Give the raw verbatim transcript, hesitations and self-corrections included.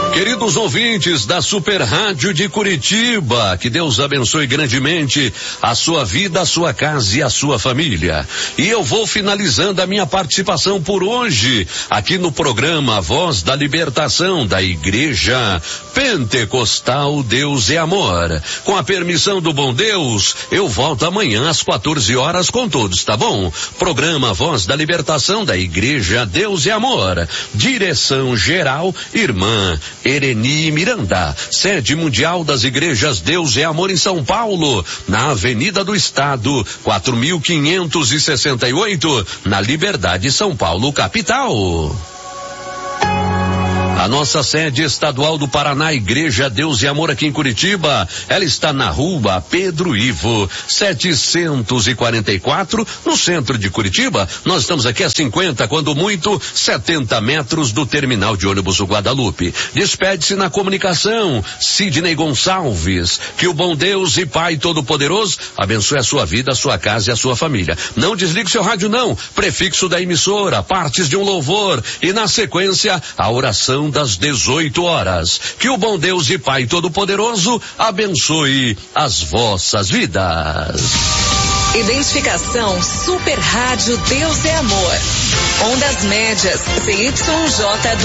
Queridos ouvintes da Super Rádio de Curitiba, que Deus abençoe grandemente a sua vida, a sua casa e a sua família. E eu vou finalizando a minha participação por hoje, aqui no programa Voz da Libertação da Igreja Pentecostal Deus é Amor. Com a permissão do bom Deus, eu volto amanhã às quatorze horas com todos, tá bom? Programa Voz da Libertação da Igreja Deus é Amor. Direção geral, irmã Ereni Miranda, sede mundial das igrejas Deus é Amor em São Paulo, na Avenida do Estado, quatro mil quinhentos e sessenta e oito, na Liberdade, São Paulo, capital. A nossa sede estadual do Paraná, Igreja Deus e Amor aqui em Curitiba, ela está na rua Pedro Ivo, setecentos e quarenta e quatro, no centro de Curitiba. Nós estamos aqui a cinquenta, quando muito, setenta metros do terminal de ônibus do Guadalupe. Despede-se na comunicação, Sidney Gonçalves. Que o bom Deus e Pai Todo-Poderoso abençoe a sua vida, a sua casa e a sua família. Não desligue seu rádio não, prefixo da emissora, partes de um louvor e na sequência, a oração das dezoito horas. Que o bom Deus e Pai Todo-Poderoso abençoe as vossas vidas. Identificação Super Rádio Deus é Amor. Ondas médias, C Y J